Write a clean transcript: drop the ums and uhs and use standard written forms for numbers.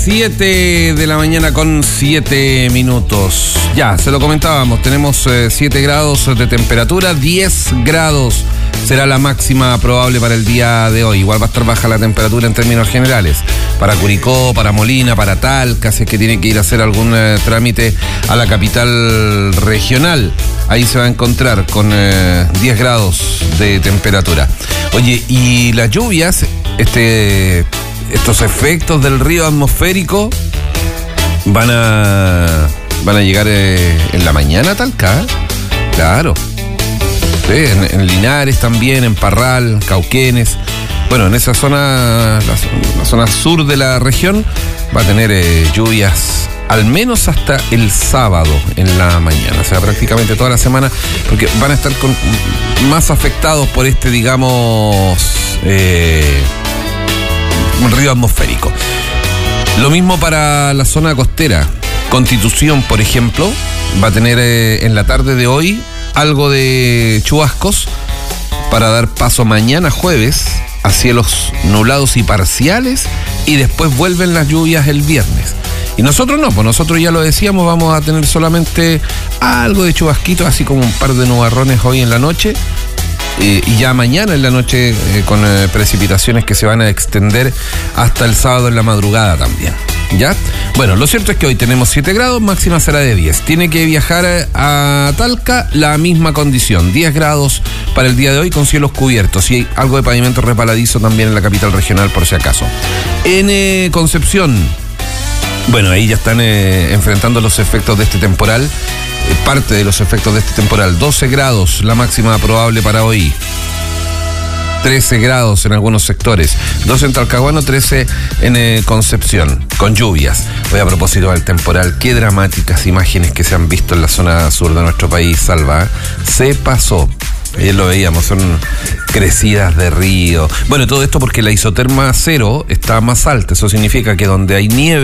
7 de la mañana con 7 minutos. Ya, se lo comentábamos, tenemos 7 grados de temperatura, 10 grados será la máxima probable para el día de hoy. Igual va a estar baja la temperatura en términos generales. Para Curicó, para Molina, para Talca, si es que tiene que ir a hacer algún trámite a la capital regional. Ahí se va a encontrar con 10 grados de temperatura. Oye, y las lluvias, estos efectos del río atmosférico van a llegar en la mañana a Talca, claro. Sí, en Linares también, en Parral, Cauquenes. Bueno, en esa zona, la zona sur de la región, va a tener lluvias al menos hasta el sábado en la mañana, o sea, prácticamente toda la semana, porque van a estar más afectados por digamos, un río atmosférico. Lo mismo para la zona costera. Constitución, por ejemplo, va a tener en la tarde de hoy algo de chubascos para dar paso mañana jueves a cielos nublados y parciales, y después vuelven las lluvias el viernes. Y nosotros no, pues nosotros ya lo decíamos, vamos a tener solamente algo de chubasquitos, así como un par de nubarrones hoy en la noche, y ya mañana en la noche con precipitaciones que se van a extender hasta el sábado en la madrugada también. ¿Ya? Bueno, lo cierto es que hoy tenemos 7 grados, máxima será de 10. Tiene que viajar a Talca, la misma condición, 10 grados para el día de hoy con cielos cubiertos y algo de pavimento resbaladizo también en la capital regional por si acaso. En Concepción, bueno, ahí ya están enfrentando los efectos de este temporal, parte de los efectos de este temporal, 12 grados la máxima probable para hoy. 13 grados en algunos sectores, 12 en Talcahuano, 13 en Concepción, con lluvias. Hoy, a propósito del temporal, qué dramáticas imágenes que se han visto en la zona sur de nuestro país, Salva. Se pasó. Ayer lo veíamos, son crecidas de río. Bueno, todo esto porque la isoterma cero está más alta. Eso significa que donde hay nieve